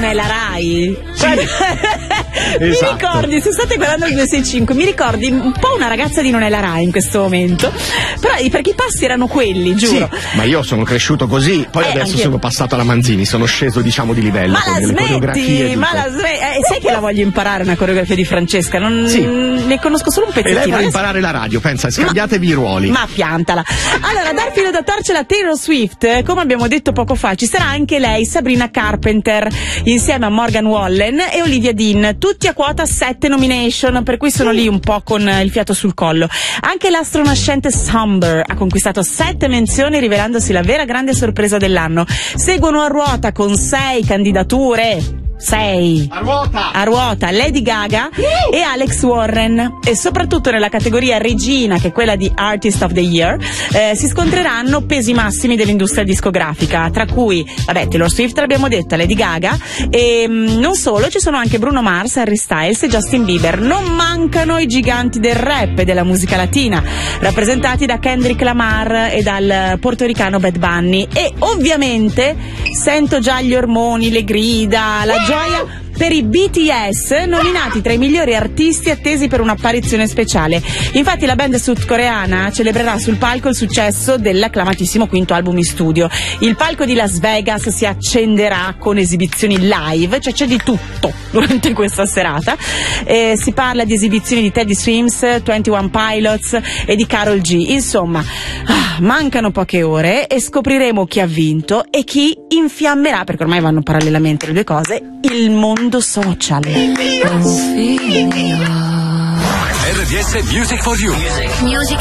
è la Rai. Sì. Mi Esatto. ricordi, se state guardando il 265, mi ricordi un po' una ragazza di Non è la Rai in questo momento, però perché i passi erano quelli, giuro. Sì, ma io sono cresciuto così, poi adesso anch'io. sono passato alla Manzini, sono sceso diciamo di livello. Ma con la delle coreografie. smetti, ma la smetti. Sai che la voglio imparare una coreografia di Francesca? Sì. Ne conosco solo un E lei pezzettino. vuole Adesso- imparare la radio, pensa, scambiatevi i ruoli. Ma piantala. Allora, dar filo da torcere a Taylor Swift, come abbiamo detto poco fa, ci sarà anche lei, Sabrina Carpenter, insieme a Morgan Wallen e Olivia Dean, tutti a quota 7 nomination, per cui sono lì un po' con il fiato sul collo. Anche l'astro nascente Somber ha conquistato 7 menzioni, rivelandosi la vera grande sorpresa dell'anno. Seguono a ruota con 6 candidature. 6 a ruota Lady Gaga e Alex Warren, e soprattutto nella categoria regina, che è quella di Artist of the Year, si scontreranno pesi massimi dell'industria discografica, tra cui Taylor Swift l'abbiamo detta, Lady Gaga, e non solo, ci sono anche Bruno Mars, Harry Styles e Justin Bieber. Non mancano i giganti del rap e della musica latina, rappresentati da Kendrick Lamar e dal portoricano Bad Bunny, e ovviamente sento già gli ormoni, le grida, la gioia per i BTS, nominati tra i migliori artisti attesi per un'apparizione speciale. Infatti la band sudcoreana celebrerà sul palco il successo dell'acclamatissimo quinto album in studio. Il palco di Las Vegas si accenderà con esibizioni live, cioè c'è di tutto durante questa serata. Si parla di esibizioni di Teddy Swims, 21 Pilots e di Karol G. Insomma, mancano poche ore e scopriremo chi ha vinto e chi infiammerà, perché ormai vanno parallelamente le due cose, il mondo social. RDS Music for You.